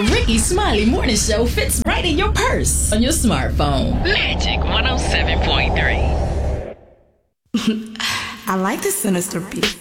The Ricky Smiley Morning Show fits right in your purse on your smartphone. Magic 107.3. I like the sinister beat.